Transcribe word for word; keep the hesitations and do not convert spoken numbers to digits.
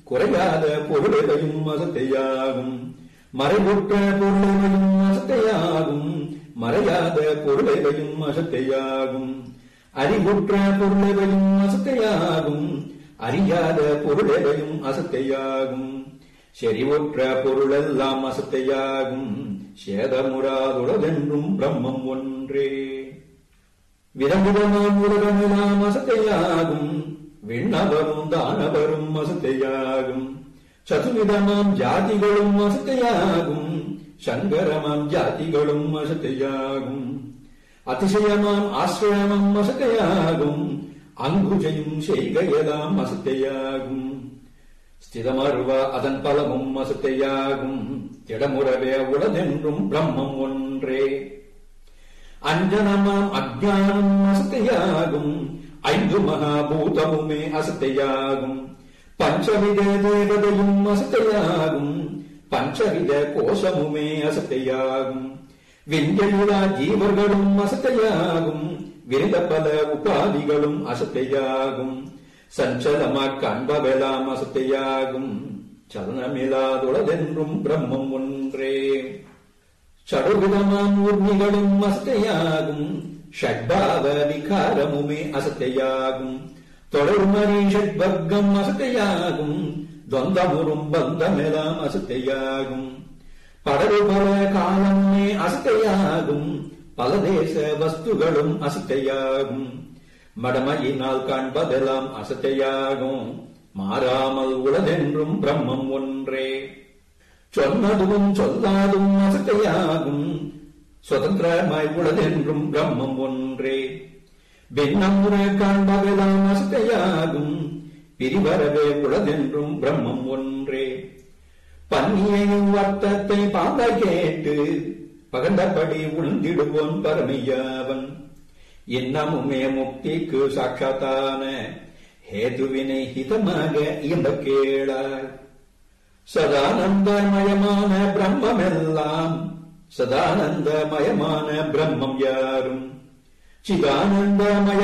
குறையாத பொருளையும் அசத்தையாகும். மறைவுற்ற பொருளையும் அசத்தையாகும். மறையாத பொருளையும் அசத்தையாகும். அறிவுற்ற பொருளையும் அசத்தையாகும். அறியாத பொருளையும் அசத்தையாகும். செறிவுற்ற பொருளெல்லாம் அசத்தையாகும். சேதமுறாதுளதென்றும் பிரம்மம் ஒன்றே. விதவிதமாம் உலகமெல்லாம் அசத்தையாகும். விண்ணவரும் தானவரும் அசத்தையாகும். சதுவிதமாம் ஜாதிகளும் அசத்தையாகும். சங்கரமாம் ஜாதிகளும் அசத்தையாகும். அதிசயமாம் ஆசிரமம் அசத்தையாகும். அங்குஜையும் செய்கையெல்லாம் அசத்தையாகும். ஸ்திதமருவ அதன் பலமும் அசத்தையாகும். திடமுறவே உளதென்றும் பிரம்மம் ஒன்றே. அஞ்சனமாம் அஜ்ஞானம் அசத்தையாகும். ஐந்து மகாபூதமுமே அசத்தையாகும். பஞ்சவித தேவதையும் அசத்தையாகும். பஞ்சவித கோஷமுமே அசத்தையாகும். விஞ்சலுலா ஜீவர்களும் அசத்தையாகும். விருத பல உபாதிகளும் அசத்தையாகும். சஞ்சலமா காண்பவெல்லாம் அசத்தையாகும். சலனமில்லாதுளதென்றும் பிரம்மம் ஒன்றே. சடுவிதமாம் ஊர்மிகளும் அசத்தையாகும். ஷட்பாவ விகாரமுமே அசத்தையாகும். தொடர்மறி ஷட்வர்க்கம் அசத்தையாகும். துவந்தமுறும் பந்தமெல்லாம் அசத்தையாகும். படரு பல காலமுமே அசத்தையாகும். பல தேச வஸ்துகளும் அசத்தையாகும். மடமையினால் காண்பதெல்லாம் அசத்தையாகும். மாறாமல் உளதென்றும் பிரம்மம் ஒன்றே. சொன்னதும் சொல்லாதும் அசத்தையாகும். சுதந்திரமாய் உளதென்றும் பிரம்மம் ஒன்றே. பின்னமுற காண்பதெல்லாம் அசத்தையாகும். பிரிவரவே உளதென்றும் பிரம்மம் ஒன்றே. பன்னியையும் வர்த்தத்தை பாட கேட்டு பகண்டபடி உள்ந்திடுவோன் பரமையாவன். இன்னமுமே முக்திக்கு சாட்சாத்தான ஹேதுவினை ஹிதமாக இயம்ப கேளாய். சதானந்தமயமான பிரம்மெல்லாம் சதானந்தமயமான பிரம்மம் யாரும். சிதானந்தமய